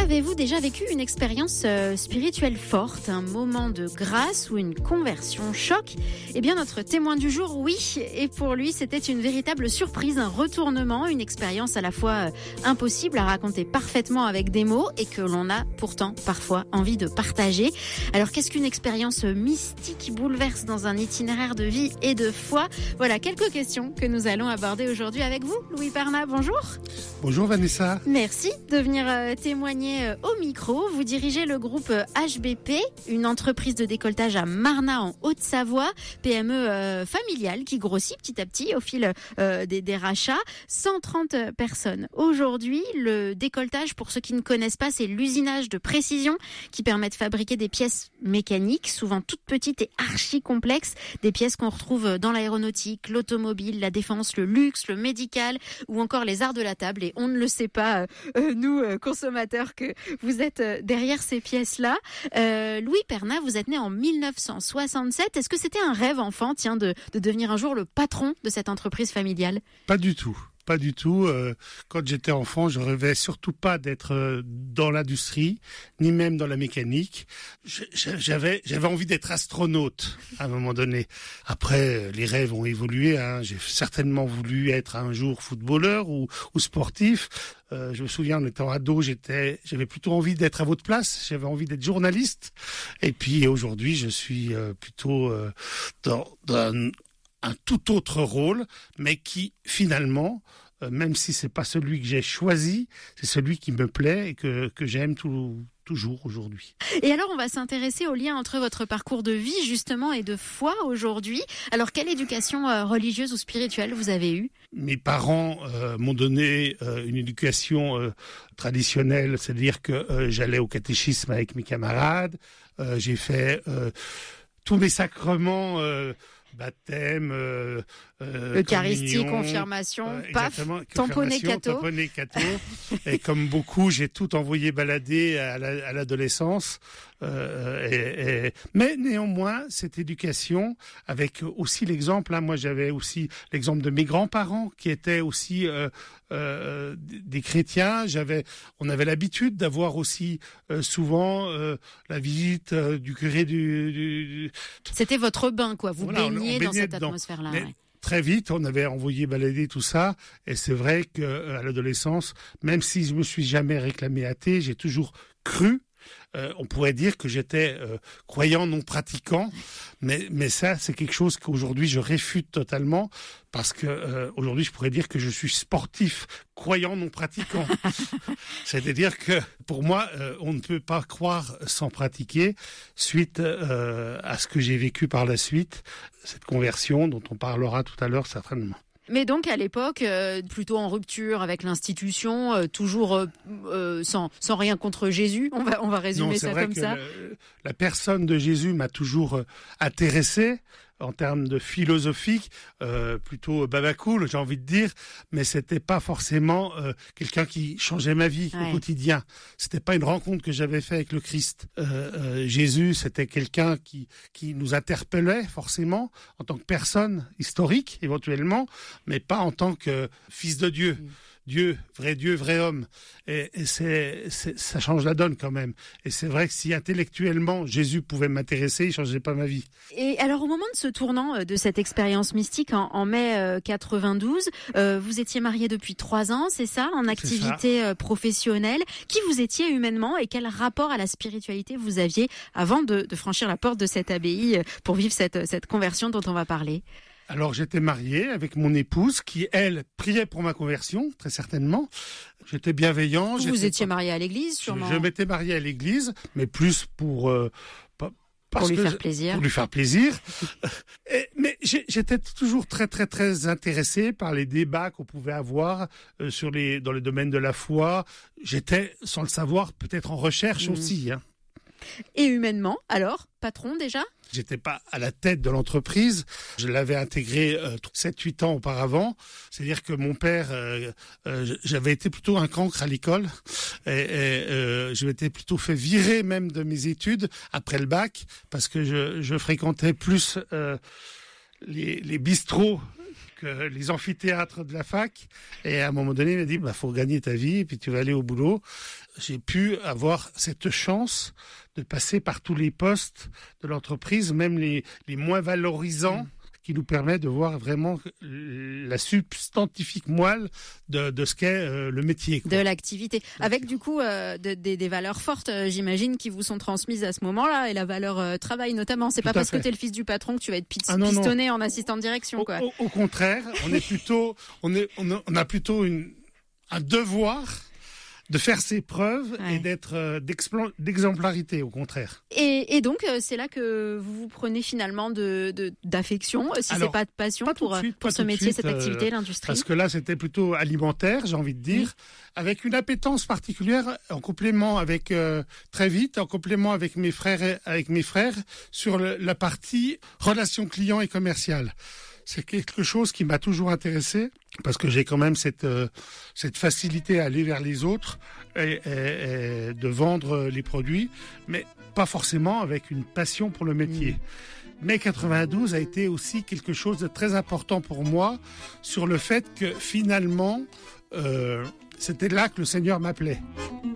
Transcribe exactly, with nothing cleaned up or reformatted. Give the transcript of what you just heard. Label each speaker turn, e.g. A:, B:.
A: Avez-vous déjà vécu une expérience euh, spirituelle forte, un moment de grâce ou une conversion choc ? Eh bien, notre témoin du jour, oui. Et pour lui, c'était une véritable surprise, un retournement, une expérience à la fois euh, impossible à raconter parfaitement avec des mots et que l'on a pourtant parfois envie de partager. Alors, qu'est-ce qu'une expérience mystique qui bouleverse dans un itinéraire de vie et de foi ? Voilà quelques questions que nous allons aborder aujourd'hui avec vous. Louis Perna, bonjour.
B: Bonjour Vanessa.
A: Merci de venir euh, témoigner euh, au micro. Vous dirigez le groupe euh, H B P, une entreprise de décolletage à Marnat en Haute-Savoie, P M E euh, familiale qui grossit petit à petit au fil euh, des, des rachats. cent trente personnes. Aujourd'hui, le décolletage, pour ceux qui ne connaissent pas, c'est l'usinage de précision qui permet de fabriquer des pièces mécaniques, souvent toutes petites et archi complexes, des pièces qu'on retrouve dans l'aéronautique, l'automobile, la défense, le luxe, le médical ou encore les arts de la table. Et on ne le sait pas, euh, nous, euh, consommateurs, que vous êtes euh, derrière ces pièces-là. Euh, Louis Perna, vous êtes né en mille neuf cent soixante-sept. Est-ce que c'était un rêve enfant, tiens, de, de devenir un jour le patron de cette entreprise familiale ?
B: Pas du tout. Pas du tout. Euh, quand j'étais enfant, je rêvais surtout pas d'être euh, dans l'industrie, ni même dans la mécanique. Je, j'avais, j'avais envie d'être astronaute à un moment donné. Après, les rêves ont évolué. Hein. J'ai certainement voulu être un jour footballeur ou, ou sportif. Euh, je me souviens, en étant ado, j'étais, j'avais plutôt envie d'être à votre place. J'avais envie d'être journaliste. Et puis aujourd'hui, je suis euh, plutôt euh, dans, dans un tout autre rôle, mais qui finalement, euh, même si c'est pas celui que j'ai choisi, c'est celui qui me plaît et que que j'aime tout, toujours aujourd'hui.
A: Et alors, on va s'intéresser au lien entre votre parcours de vie justement et de foi aujourd'hui. Alors, quelle éducation euh, religieuse ou spirituelle vous avez eue ?
B: Mes parents euh, m'ont donné euh, une éducation euh, traditionnelle, c'est-à-dire que euh, j'allais au catéchisme avec mes camarades, euh, j'ai fait euh, tous mes sacrements. Euh, baptême, euh, euh,
A: Eucharistie,
B: communion,
A: confirmation,
B: euh,
A: paf, tamponné catho.
B: Tamponné catho. Et comme beaucoup, j'ai tout envoyé balader à, la, à l'adolescence. Euh, et, et, mais néanmoins, cette éducation, avec aussi l'exemple, hein, moi j'avais aussi l'exemple de mes grands-parents qui étaient aussi euh, euh, des chrétiens. J'avais, on avait l'habitude d'avoir aussi euh, souvent euh, la visite euh, du curé du, du, du...
A: C'était votre bain, quoi. Vous
B: voilà,
A: baigniez
B: on, on
A: dans cette
B: dedans.
A: atmosphère-là.
B: Mais,
A: ouais.
B: Très vite, on avait envoyé balader tout ça, et c'est vrai que euh, à l'adolescence, même si je me suis jamais réclamé athée, j'ai toujours cru. Euh, on pourrait dire que j'étais euh, croyant non pratiquant, mais mais ça c'est quelque chose qu'aujourd'hui je réfute totalement parce que euh, aujourd'hui je pourrais dire que je suis sportif croyant non pratiquant. C'est-à-dire que pour moi euh, on ne peut pas croire sans pratiquer suite euh, à ce que j'ai vécu par la suite, cette conversion dont on parlera tout à l'heure certainement.
A: Mais donc à l'époque, euh, plutôt en rupture avec l'institution, euh, toujours euh, euh, sans sans rien contre Jésus. On va on va résumer
B: non,
A: ça comme ça.
B: Le, la personne de Jésus m'a toujours euh, intéressé en termes de philosophique, euh, plutôt babacool, j'ai envie de dire, mais c'était pas forcément euh, quelqu'un qui changeait ma vie ouais. au quotidien. C'était pas une rencontre que j'avais fait avec le Christ. Euh, euh, Jésus, c'était quelqu'un qui qui nous interpellait forcément en tant que personne historique éventuellement, mais pas en tant que fils de Dieu. Mmh. Dieu, vrai Dieu, vrai homme. Et, et c'est, c'est, ça change la donne quand même. Et c'est vrai que si intellectuellement Jésus pouvait m'intéresser, il changeait pas ma vie.
A: Et alors au moment de ce tournant, de cette expérience mystique en, en mai quatre-vingt-douze, euh, vous étiez marié depuis trois ans, c'est ça, en activité ça. professionnelle. Qui vous étiez humainement et quel rapport à la spiritualité vous aviez avant de, de franchir la porte de cette abbaye pour vivre cette, cette conversion dont on va parler ?
B: Alors j'étais marié avec mon épouse qui, elle, priait pour ma conversion, très certainement. J'étais bienveillant.
A: Vous
B: j'étais
A: étiez
B: pas...
A: marié à l'église, sûrement.
B: Je, je m'étais marié à l'église, mais plus pour... Euh, pas, parce
A: pour lui
B: que
A: faire
B: je,
A: plaisir.
B: Pour lui faire plaisir. Et, mais j'étais toujours très très très intéressé par les débats qu'on pouvait avoir euh, sur les dans les domaines de la foi. J'étais, sans le savoir, peut-être en recherche mmh. aussi. Hein.
A: Et humainement, alors, patron déjà ?
B: J'étais pas à la tête de l'entreprise. Je l'avais intégré euh, sept huit ans auparavant. C'est-à-dire que mon père, euh, euh, j'avais été plutôt un cancre à l'école. Et, et euh, je m'étais plutôt fait virer même de mes études après le bac parce que je, je fréquentais plus euh, les, les bistrots que les amphithéâtres de la fac. Et à un moment donné, il m'a dit, bah, faut gagner ta vie, et puis tu vas aller au boulot. J'ai pu avoir cette chance de passer par tous les postes de l'entreprise, même les, les moins valorisants, mmh. qui nous permet de voir vraiment la substantifique moelle de, de ce qu'est euh, le métier, quoi.
A: De l'activité. Avec du coup euh, de, de, des valeurs fortes, euh, j'imagine, qui vous sont transmises à ce moment-là, et la valeur euh, travail notamment. C'est Tout pas parce fait. que tu es le fils du patron que tu vas être pit- ah, non, pistonné non. en assistant de direction, quoi.
B: Au, au, au contraire, on est plutôt, on est, on a, on a plutôt une, un devoir de faire ses preuves ouais. et d'être euh, d'exemplarité, au contraire.
A: Et, et donc, euh, c'est là que vous vous prenez finalement de, de, d'affection, si Alors, c'est pas de passion,
B: pas
A: pour,
B: suite,
A: pour ce métier,
B: suite,
A: cette activité,
B: euh,
A: l'industrie.
B: Parce que là, c'était plutôt alimentaire, j'ai envie de dire, oui. avec une appétence particulière, en complément avec, euh, très vite, en complément avec mes frères, et, avec mes frères, sur le, la partie relations clients et commerciales. C'est quelque chose qui m'a toujours intéressé parce que j'ai quand même cette euh, cette facilité à aller vers les autres et, et, et de vendre les produits, mais pas forcément avec une passion pour le métier. Mmh. Mai quatre-vingt-douze a été aussi quelque chose de très important pour moi sur le fait que finalement euh, c'était là que le Seigneur m'appelait.